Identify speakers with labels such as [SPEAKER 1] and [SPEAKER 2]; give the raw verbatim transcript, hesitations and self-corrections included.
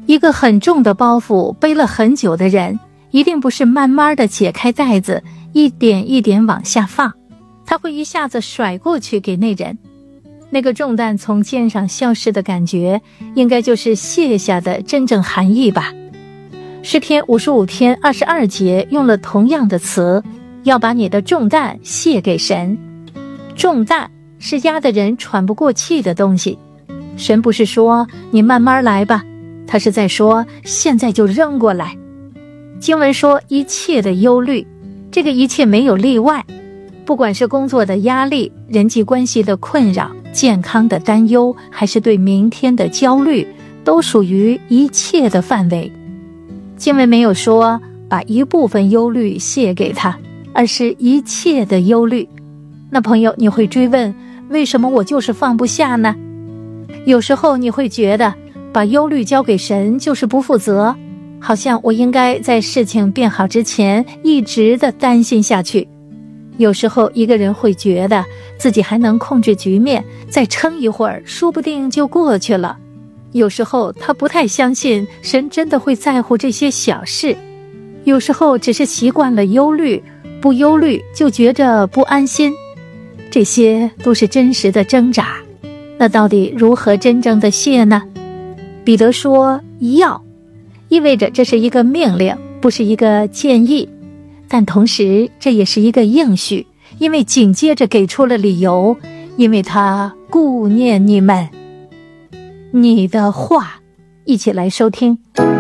[SPEAKER 1] 一个很重的包袱背了很久的人，一定不是慢慢的解开带子，一点一点往下放，他会一下子甩过去给那人。那个重担从肩上消失的感觉，应该就是卸下的真正含义吧。诗篇五十五篇二十二节用了同样的词，要把你的重担卸给神。重担是压得人喘不过气的东西，神不是说你慢慢来吧，他是在说现在就扔过来。经文说一切的忧虑，这个一切没有例外，不管是工作的压力、人际关系的困扰、健康的担忧，还是对明天的焦虑，都属于一切的范围。经文没有说把一部分忧虑卸给他，而是一切的忧虑。那朋友，你会追问，为什么我就是放不下呢？有时候你会觉得把忧虑交给神就是不负责，好像我应该在事情变好之前一直的担心下去。有时候一个人会觉得自己还能控制局面，再撑一会儿说不定就过去了。有时候他不太相信神真的会在乎这些小事，有时候只是习惯了忧虑，不忧虑就觉着不安心。这些都是真实的挣扎。那到底如何真正的卸呢？彼得说要，意味着这是一个命令，不是一个建议，但同时这也是一个应许，因为紧接着给出了理由，因为他顾念你们。你的话，一起来收听。